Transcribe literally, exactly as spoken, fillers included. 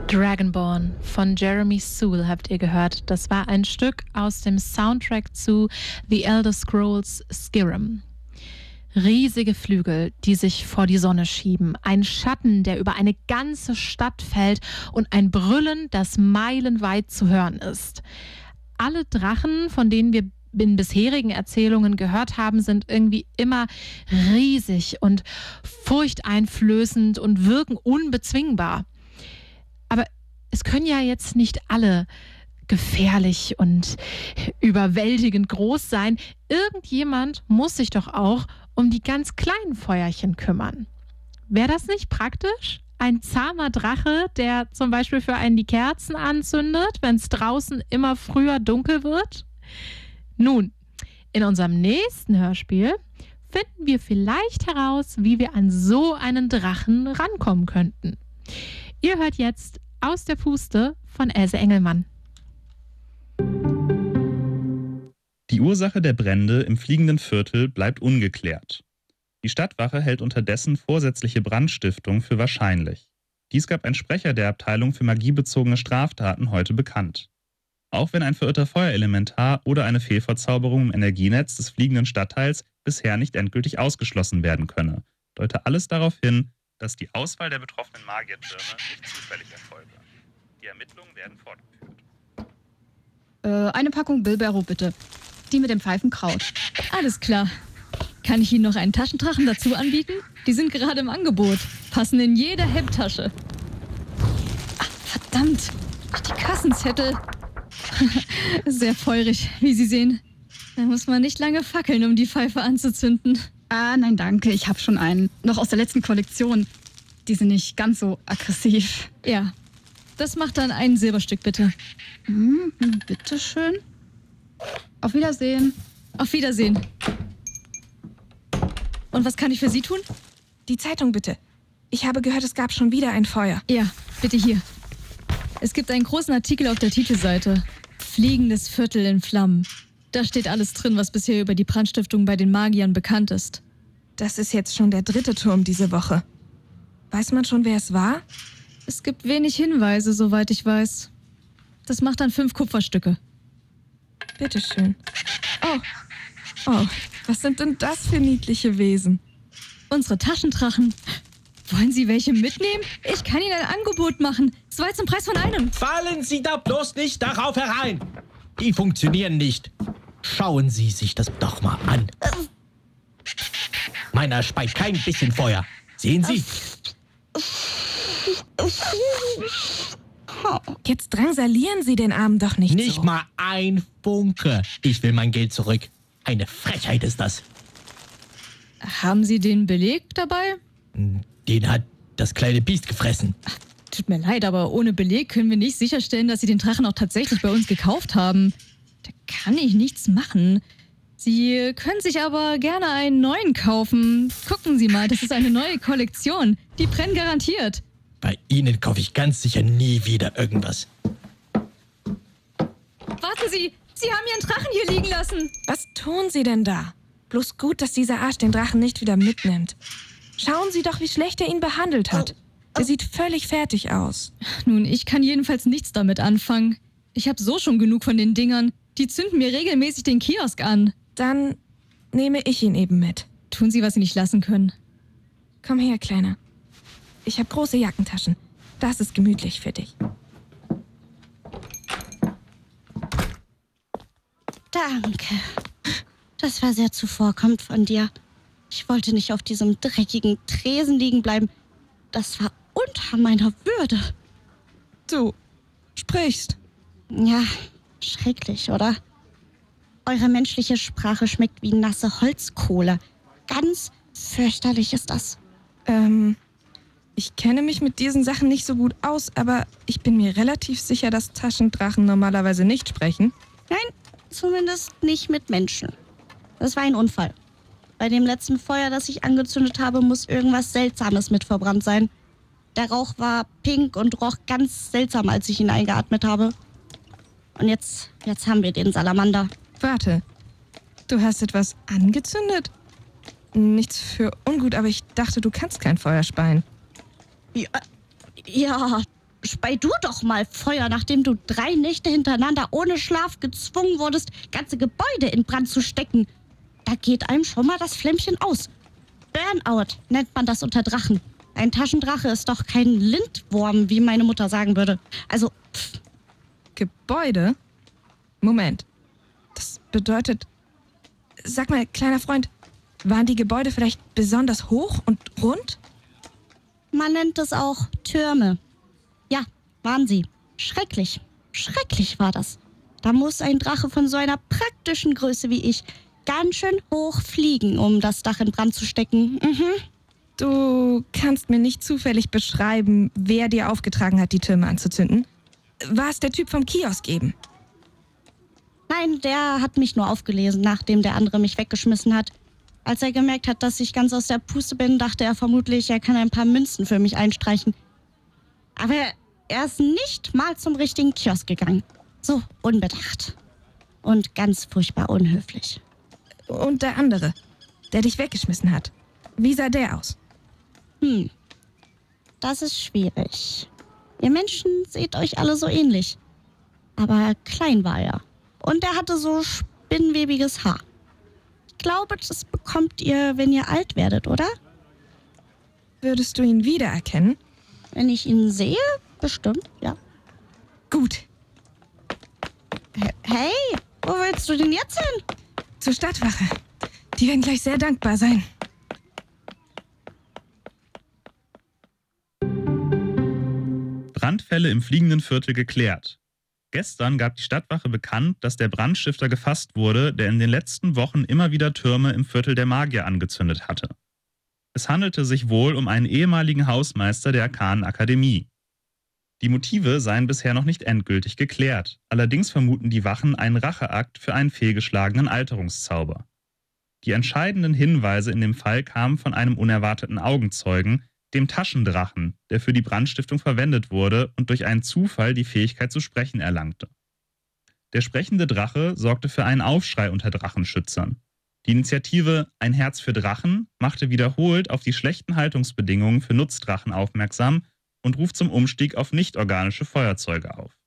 Dragonborn von Jeremy Soule habt ihr gehört. Das war ein Stück aus dem Soundtrack zu The Elder Scrolls Skyrim. Riesige Flügel, die sich vor die Sonne schieben, ein Schatten, der über eine ganze Stadt fällt und ein Brüllen, das meilenweit zu hören ist. Alle Drachen, von denen wir in bisherigen Erzählungen gehört haben, sind irgendwie immer riesig und furchteinflößend und wirken unbezwingbar. Aber es können ja jetzt nicht alle gefährlich und überwältigend groß sein. Irgendjemand muss sich doch auch um die ganz kleinen Feuerchen kümmern. Wäre das nicht praktisch? Ein zahmer Drache, der zum Beispiel für einen die Kerzen anzündet, wenn es draußen immer früher dunkel wird? Nun, in unserem nächsten Hörspiel finden wir vielleicht heraus, wie wir an so einen Drachen rankommen könnten. Ihr hört jetzt Aus der Puste von Else Engelmann. Die Ursache der Brände im fliegenden Viertel bleibt ungeklärt. Die Stadtwache hält unterdessen vorsätzliche Brandstiftung für wahrscheinlich. Dies gab ein Sprecher der Abteilung für magiebezogene Straftaten heute bekannt. Auch wenn ein verirrter Feuerelementar oder eine Fehlverzauberung im Energienetz des fliegenden Stadtteils bisher nicht endgültig ausgeschlossen werden könne, deute alles darauf hin, dass die Auswahl der betroffenen Magiertürme nicht zufällig erfolge. Die Ermittlungen werden fortgeführt. Äh, eine Packung Bilberro bitte. Die mit dem Pfeifenkraut. Alles klar. Kann ich Ihnen noch einen Taschendrachen dazu anbieten? Die sind gerade im Angebot. Passen in jede Hemdtasche. Ach, verdammt. Die Kassenzettel. Sehr feurig, wie Sie sehen. Da muss man nicht lange fackeln, um die Pfeife anzuzünden. Ah, nein, danke. Ich habe schon einen. Noch aus der letzten Kollektion. Die sind nicht ganz so aggressiv. Ja, das macht dann ein Silberstück, bitte. Hm, bitteschön. Auf Wiedersehen. Auf Wiedersehen. Und was kann ich für Sie tun? Die Zeitung bitte. Ich habe gehört, es gab schon wieder ein Feuer. Ja, bitte hier. Es gibt einen großen Artikel auf der Titelseite. Fliegendes Viertel in Flammen. Da steht alles drin, was bisher über die Brandstiftung bei den Magiern bekannt ist. Das ist jetzt schon der dritte Turm diese Woche. Weiß man schon, wer es war? Es gibt wenig Hinweise, soweit ich weiß. Das macht dann fünf Kupferstücke. Bitteschön. Oh, oh, was sind denn das für niedliche Wesen? Unsere Taschendrachen. Wollen Sie welche mitnehmen? Ich kann Ihnen ein Angebot machen. Zwei zum Preis von einem. Fallen Sie da bloß nicht darauf herein. Die funktionieren nicht. Schauen Sie sich das doch mal an. Meiner speit kein bisschen Feuer. Sehen Sie? Jetzt drangsalieren Sie den Armen doch nicht, Nicht so. mal ein Funke. Ich will mein Geld zurück. Eine Frechheit ist das. Haben Sie den Beleg dabei? Den hat das kleine Biest gefressen. Ach, tut mir leid, aber ohne Beleg können wir nicht sicherstellen, dass Sie den Drachen auch tatsächlich bei uns gekauft haben. Da kann ich nichts machen. Sie können sich aber gerne einen neuen kaufen. Gucken Sie mal, das ist eine neue Kollektion. Die brennen garantiert. Bei Ihnen kaufe ich ganz sicher nie wieder irgendwas. Warten Sie, Sie haben Ihren Drachen hier liegen lassen. Was tun Sie denn da? Bloß gut, dass dieser Arsch den Drachen nicht wieder mitnimmt. Schauen Sie doch, wie schlecht er ihn behandelt hat. Er sieht völlig fertig aus. Nun, ich kann jedenfalls nichts damit anfangen. Ich habe so schon genug von den Dingern. Die zünden mir regelmäßig den Kiosk an. Dann nehme ich ihn eben mit. Tun Sie, was Sie nicht lassen können. Komm her, Kleiner. Ich habe große Jackentaschen. Das ist gemütlich für dich. Danke. Das war sehr zuvorkommend von dir. Ich wollte nicht auf diesem dreckigen Tresen liegen bleiben. Das war unter meiner Würde. Du sprichst. Ja, schrecklich, oder? Eure menschliche Sprache schmeckt wie nasse Holzkohle. Ganz fürchterlich ist das. Ähm, ich kenne mich mit diesen Sachen nicht so gut aus, aber ich bin mir relativ sicher, dass Taschendrachen normalerweise nicht sprechen. Nein, zumindest nicht mit Menschen. Das war ein Unfall. Bei dem letzten Feuer, das ich angezündet habe, muss irgendwas Seltsames mit verbrannt sein. Der Rauch war pink und roch ganz seltsam, als ich ihn eingeatmet habe. Und jetzt, jetzt haben wir den Salamander. Warte, du hast etwas angezündet? Nichts für ungut, aber ich dachte, du kannst kein Feuer speien. Ja, ja spei du doch mal Feuer, nachdem du drei Nächte hintereinander ohne Schlaf gezwungen wurdest, ganze Gebäude in Brand zu stecken. Da geht einem schon mal das Flämmchen aus. Burnout nennt man das unter Drachen. Ein Taschendrache ist doch kein Lindwurm, wie meine Mutter sagen würde. Also, pff. Gebäude? Moment. Das bedeutet... Sag mal, kleiner Freund, waren die Gebäude vielleicht besonders hoch und rund? Man nennt es auch Türme. Ja, waren sie. Schrecklich. Schrecklich war das. Da muss ein Drache von so einer praktischen Größe wie ich ganz schön hoch fliegen, um das Dach in Brand zu stecken. Mhm. Du kannst mir nicht zufällig beschreiben, wer dir aufgetragen hat, die Türme anzuzünden? War es der Typ vom Kiosk eben? Nein, der hat mich nur aufgelesen, nachdem der andere mich weggeschmissen hat. Als er gemerkt hat, dass ich ganz aus der Puste bin, dachte er vermutlich, er kann ein paar Münzen für mich einstreichen. Aber er ist nicht mal zum richtigen Kiosk gegangen. So unbedacht. Und ganz furchtbar unhöflich. Und der andere, der dich weggeschmissen hat. Wie sah der aus? Hm, das ist schwierig. Ihr Menschen seht euch alle so ähnlich. Aber klein war er. Und er hatte so spinnwebiges Haar. Ich glaube, das bekommt ihr, wenn ihr alt werdet, oder? Würdest du ihn wiedererkennen? Wenn ich ihn sehe? Bestimmt, ja. Gut. Hey, wo willst du denn jetzt hin? Zur Stadtwache. Die werden gleich sehr dankbar sein. Brandfälle im fliegenden Viertel geklärt. Gestern gab die Stadtwache bekannt, dass der Brandstifter gefasst wurde, der in den letzten Wochen immer wieder Türme im Viertel der Magier angezündet hatte. Es handelte sich wohl um einen ehemaligen Hausmeister der Arkanenakademie. Die Motive seien bisher noch nicht endgültig geklärt, allerdings vermuten die Wachen einen Racheakt für einen fehlgeschlagenen Alterungszauber. Die entscheidenden Hinweise in dem Fall kamen von einem unerwarteten Augenzeugen, dem Taschendrachen, der für die Brandstiftung verwendet wurde und durch einen Zufall die Fähigkeit zu sprechen erlangte. Der sprechende Drache sorgte für einen Aufschrei unter Drachenschützern. Die Initiative Ein Herz für Drachen machte wiederholt auf die schlechten Haltungsbedingungen für Nutzdrachen aufmerksam und ruft zum Umstieg auf nicht-organische Feuerzeuge auf.